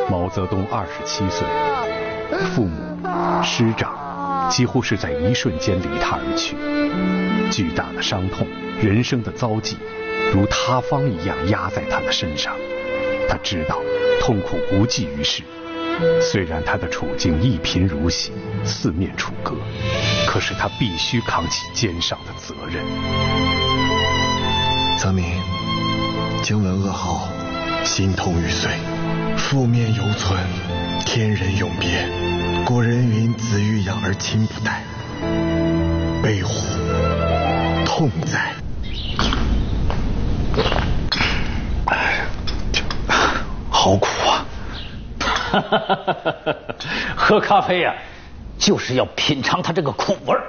毛泽东27岁，父母、师长几乎是在一瞬间离他而去，巨大的伤痛、人生的遭际，如塌方一样压在他的身上。他知道痛苦无济于事，虽然他的处境一贫如洗，四面楚歌，可是他必须扛起肩上的责任。 泽民，经闻噩耗，心痛欲碎，父面犹存，天人永别。古人云：子欲养而亲不待，悲乎，痛哉！好苦啊！ 喝咖啡呀，就是要品尝它这个苦味儿。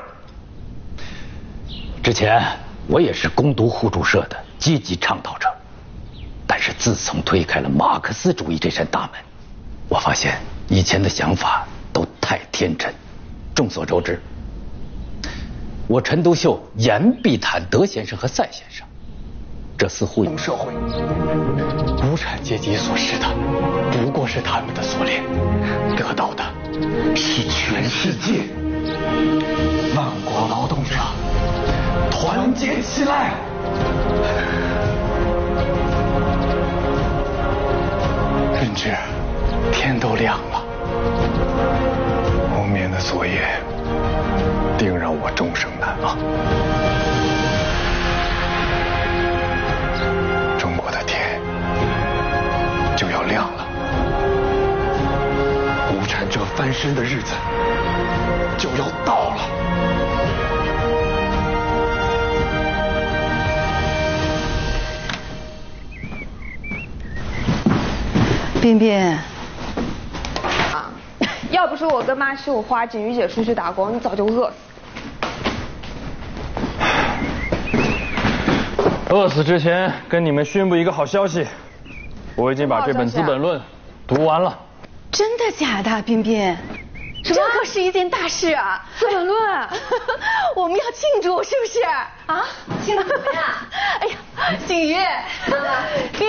之前我也是攻读互助社的积极倡导者，但是自从推开了马克思主义这扇大门，我发现以前的想法都太天真。众所周知，我陈独秀、严碧坦、德先生和赛先生，这似乎有社会无产阶级所施的，不过是他们的所恋，得到的是全世界。万国劳动者，团结起来！ 任志，天都亮了，后面的作业定让我终生难忘。中国的天就要亮了，无产者翻身的日子就要到了。 彬彬， 啊，要不是我跟妈15花锦瑜姐出去打工，你早就饿死。 饿死之前跟你们宣布一个好消息，我已经把这本《资本论》读完了。 真的假的，彬彬？这可是一件大事啊！ 《资本论》 我们要庆祝，是不是？啊，庆祝什么呀？哎呀，锦瑜，